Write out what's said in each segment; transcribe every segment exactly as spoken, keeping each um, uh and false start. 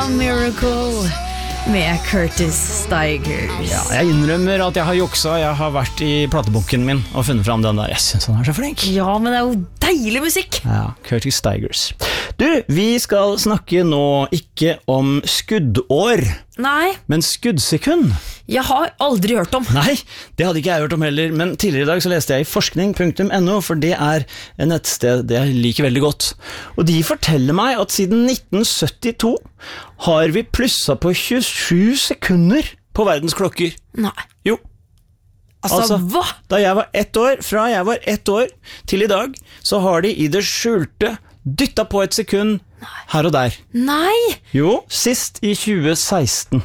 Miracle med Curtis Stigers. Ja, jeg innrømmer at jeg har juksa. Jeg har vært i platebunken min og funnet fram den der. Jeg synes han er så flink. Ja, men det er jo deilig musikk. Ja, Curtis Stigers. Du, vi skal snakke nå ikke om skuddår, Nei, men skuddsekund. jeg har aldri hørt om. Nei, det hadde ikke jeg hørt om heller, men tidligere i dag så leste jeg i forskning punktum no, for det er en nettsted det jeg liker veldig godt. Og de forteller meg at siden nitten syttito har vi plusset på tjuesju sekunder på verdens klokker. Nei. Jo. Altså, Altså, hva? Da jeg var ett år, fra jeg var ett år til i dag, så har de i det skjulte dyttet på et sekund her og der. Nei. Jo, sist i tjue seksten.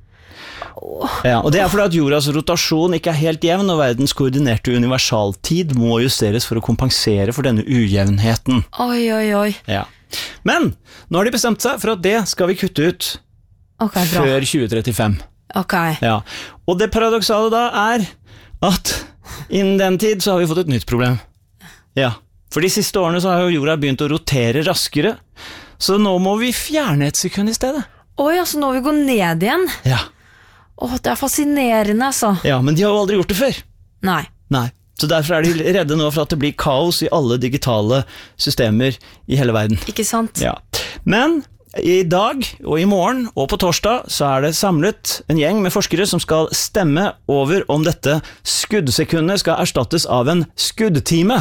Ja, og det er fordi at jordas rotasjon ikke er helt jevn, og verdens koordinerte universaltid må justeres for å kompensere for denne ujevnheten. Oi, oi, oi. Ja. Men nå har de bestemt seg for at det skal vi kutte ut Ok, bra. før tjue trettifem. Ok. Ja. Og det paradoksale da er at innen den tid så har vi fått et nytt problem. Ja. For de siste årene så har jo jorda begynt å rotere raskere, så nå må vi fjerne et sekund i stedet. Oi, altså nå vil vi gå ned igjen. Ja. Åh, det er fascinerende, altså. Ja, men de har jo aldri gjort det før. Nei. Nei. Så derfor er de redde nå for at det blir kaos i alle digitale systemer i hele verden. Ikke sant? Ja. Men i dag og i morgen og på torsdag så er det samlet en gjeng med forskere som skal stemme over om dette skuddsekundet skal erstattes av en skuddtime.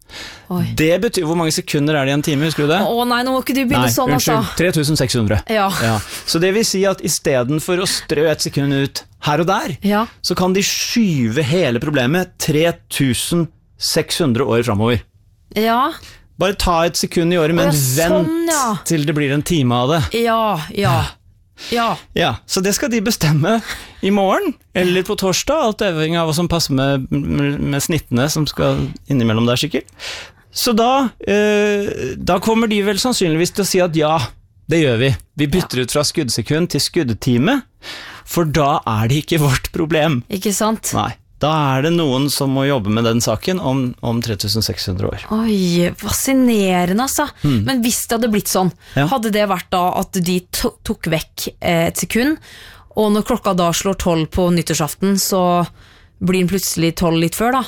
Oi. Det betyr, hvor mange sekunder er det i en time, husker du det? Å nei, nå må ikke du begynne Nei, sånn, unnskyld, altså. tre tusen seks hundre. Ja. Ja. Så det vil si at i stedet for å strø et sekund ut her og der, Ja. så kan de skyve hele problemet tre tusen seks hundre år fremover. Ja. Bare ta et sekund i året, men Å, ja, sånn, vent ja. til det blir en time av det. Ja, ja. Ja. Ja, så det skal de bestemme i morgen, eller på torsdag, alt avhengig av hva som passer med, med snittene som skal innimellom der sikkert. Så da, eh, da kommer de vel sannsynligvis til å si at ja, det gjør vi. Vi bytter ut fra skuddsekund til skuddtime, for da er det ikke vårt problem. Ikke sant? Nei, da er det noen som må jobbe med den saken om, om tre tusen seks hundre år. Oi, fascinerende, altså. Mm. Men hvis det hadde blitt sånn, Ja. hadde det vært da at de to tok vekk eh, et sekund, og når klokka da slår tolv på nyttårsaften, så blir den plutselig tolv litt før, da?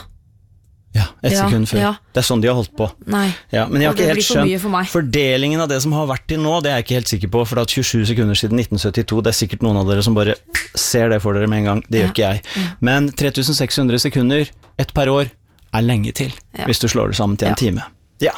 Ja, et Ja, sekund før. ja. Det er sånn de har holdt på. Nei. Ja, men jeg har Og det ikke helt blir for mye for skjønt meg. fordelingen av det som har vært til nå, det er jeg ikke helt sikker på, for det er tjuesju sekunder siden nitten syttito, det er sikkert noen av dere som bare ser det for dere med en gang, det Ja. gjør ikke jeg. Men tre tusen seks hundre sekunder, ett per år, er lenge til, Ja. hvis du slår det sammen til en Ja. time. Ja.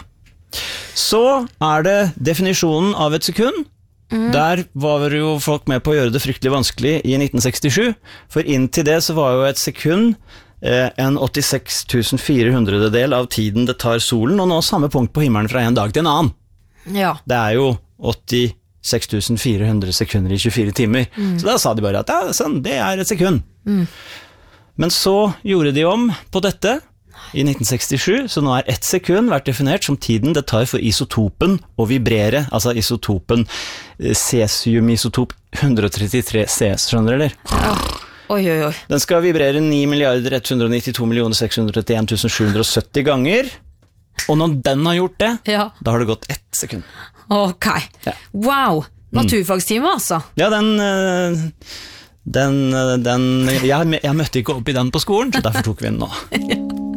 Så er det definisjonen av et sekund. Mm. Der var jo folk med på å gjøre det fryktelig vanskelig i nitten sekstisju, for inntil det så var jo et sekund eh, en åttiseks tusen fire hundre del av tiden det tar solen, og nå samme punkt på himmelen fra en dag til en annen. Ja. Det er jo åttiseks tusen fire hundre sekunder i tjuefire timer. Så da sa de bare at ja, sånn, det er et sekund. Men så gjorde de om på dette i nitten sekstisju, så nå er ett sekund vært definert som tiden det tar for isotopen å vibrere, altså isotopen eh, cesiumisotop one hundred thirty-three C, skjønner dere? Ja. Oi, oi, oi. Den skal vibrere ni milliarder ett hundre nittito millioner seks hundre trettien tusen sju hundre sytti ganger, og når den har gjort det, Ja. da har det gått ett sekund. Ok. Ja. Wow. Naturfagstime, altså. Ja, den, eh, den, eh, den jeg, jeg møtte ikke opp i den på skolen, så derfor tok vi den nå.